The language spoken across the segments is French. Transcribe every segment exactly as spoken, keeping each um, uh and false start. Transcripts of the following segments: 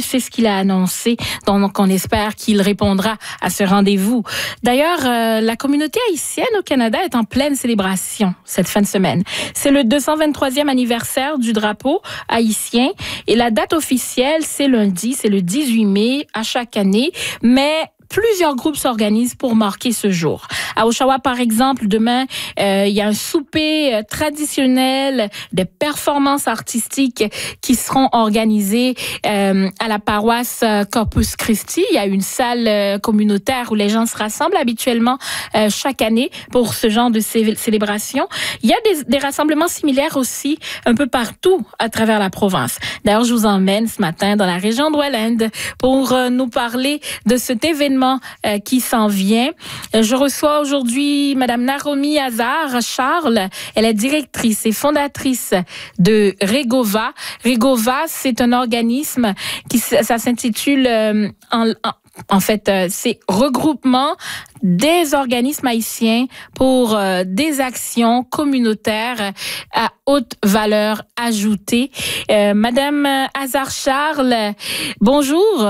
plus, c'est ce qu'il a annoncé. Donc, on espère qu'il répondra à ce rendez-vous. D'ailleurs, euh, la communauté haïtienne au Canada est en pleine célébration cette fin de semaine. C'est le deux cent vingt-troisième anniversaire du drapeau haïtien et la date officielle, c'est lundi, c'est le dix-huit mai à chaque année. Mais plusieurs groupes s'organisent pour marquer ce jour. À Oshawa, par exemple, demain, euh, il y a un souper euh, traditionnel, des performances artistiques qui seront organisées euh, à la paroisse Corpus Christi. Il y a une salle euh, communautaire où les gens se rassemblent habituellement euh, chaque année pour ce genre de cé- célébration. Il y a des, des rassemblements similaires aussi un peu partout à travers la province. D'ailleurs, je vous emmène ce matin dans la région de Welland pour euh, nous parler de cet événement Euh, qui s'en vient. Euh, je reçois aujourd'hui Madame Naromi Azar-Charles. Elle est directrice et fondatrice de Regova. Regova, c'est un organisme qui ça s'intitule euh, en, en En fait, euh, c'est regroupement des organismes haïtiens pour euh, des actions communautaires à haute valeur ajoutée. Euh, Madame Azar-Charles, bonjour.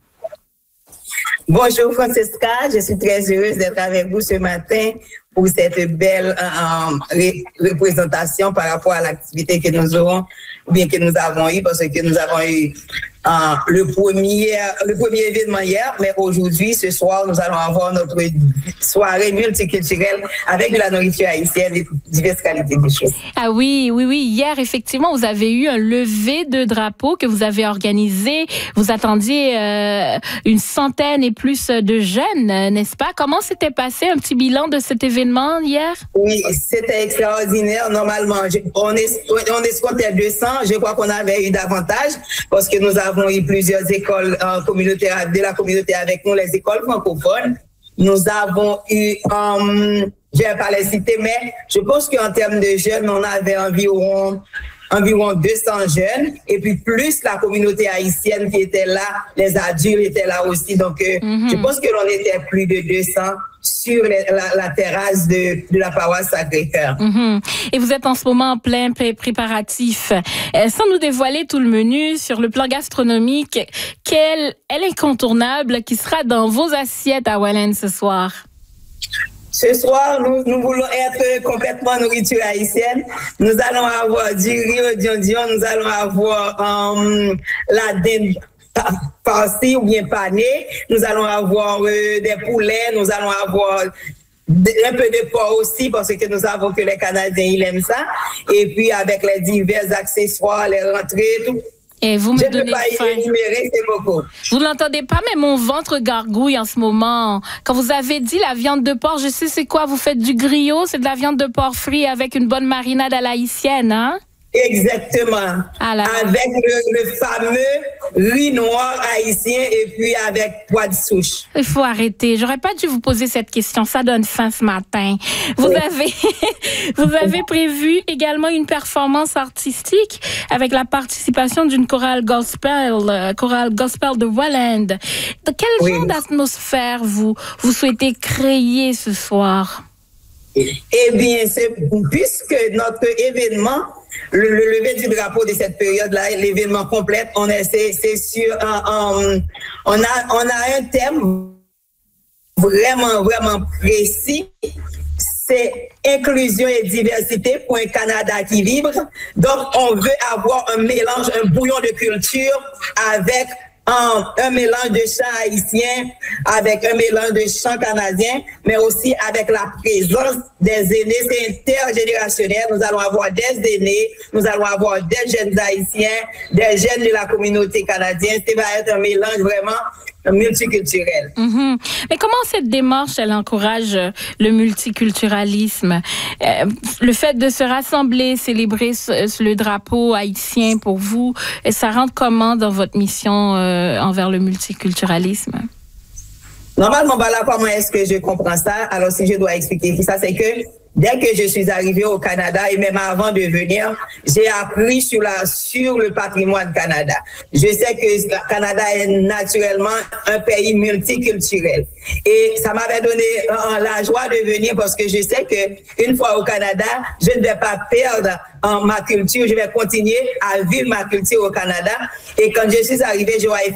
Bonjour Francesca, je suis très heureuse d'être avec vous ce matin pour cette belle euh, ré- représentation par rapport à l'activité que nous aurons, ou bien que nous avons eu, parce que nous avons eu euh, le premier le premier événement hier, mais aujourd'hui, ce soir, nous allons avoir notre soirée multiculturelle avec de la nourriture haïtienne et diverses qualités de choses. Ah oui, oui, oui. Hier, effectivement, vous avez eu un lever de drapeau que vous avez organisé. Vous attendiez euh, une centaine et plus de jeunes, n'est-ce pas? Comment s'était passé un petit bilan de cet événement hier? Oui, c'était extraordinaire. Normalement, je, on, est, on escomptait deux cents. Je crois qu'on avait eu davantage parce que nous avons eu plusieurs écoles euh, communautaires de la communauté avec nous, les écoles francophones. Nous avons eu, um, je ne vais pas les citer, mais je pense qu'en termes de jeunes, on avait environ environ deux cents jeunes, et puis plus la communauté haïtienne qui était là, les adultes étaient là aussi. Donc, euh, mm-hmm. je pense que l'on était plus de deux cents sur les, la, la terrasse de, de la paroisse Sacré-Cœur. Mm-hmm. Et vous êtes en ce moment en plein pré- préparatif. Euh, sans nous dévoiler tout le menu, sur le plan gastronomique, quel est l'incontournable qui sera dans vos assiettes à Welland ce soir? Ce soir, nous, nous voulons être complètement nourriture haïtienne. Nous allons avoir du riz au dion-dion, nous allons avoir um, la dinde farcie ou bien panée, nous allons avoir euh, des poulets, nous allons avoir un peu de porc aussi parce que nous savons que les Canadiens, ils aiment ça. Et puis avec les divers accessoires, les rentrées, tout. Et vous me je donnez ne peux pas faim. y énumérer, c'est beaucoup. Vous l'entendez pas, mais mon ventre gargouille en ce moment. Quand vous avez dit la viande de porc, je sais c'est quoi, vous faites du griot, c'est de la viande de porc frit avec une bonne marinade à la haïtienne, hein? Exactement. Ah là. Avec le, le fameux riz noir haïtien et puis avec pois de souche. Il faut arrêter. J'aurais pas dû vous poser cette question. Ça donne faim ce matin. Vous oui. avez, vous avez prévu également une performance artistique avec la participation d'une chorale gospel, euh, chorale gospel de Welland. De quel oui. genre d'atmosphère vous, vous souhaitez créer ce soir? Eh bien, c'est, puisque notre événement, le, le lever du drapeau de cette période-là, l'événement complet, on est, c'est, c'est sur, um, um, on a, on a un thème vraiment, vraiment précis. C'est inclusion et diversité pour un Canada qui vibre. Donc, on veut avoir un mélange, un bouillon de culture avec Un, un mélange de chants haïtiens, avec un mélange de chants canadiens, mais aussi avec la présence des aînés. C'est intergénérationnel. Nous allons avoir des aînés, nous allons avoir des jeunes haïtiens, des jeunes de la communauté canadienne. Ça va être un mélange vraiment multiculturel. Mm-hmm. Mais comment cette démarche, elle encourage le multiculturalisme? Euh, le fait de se rassembler, célébrer ce, le drapeau haïtien pour vous, ça rentre comment dans votre mission euh, envers le multiculturalisme? Normalement, voilà comment est-ce que je comprends ça. Alors, si je dois expliquer ça, c'est que dès que je suis arrivée au Canada et même avant de venir, j'ai appris sur, la, sur le patrimoine Canada. Je sais que le Canada est naturellement un pays multiculturel. Et ça m'avait donné euh, la joie de venir parce que je sais qu'une fois au Canada, je ne vais pas perdre euh, ma culture. Je vais continuer à vivre ma culture au Canada. Et quand je suis arrivée, je vois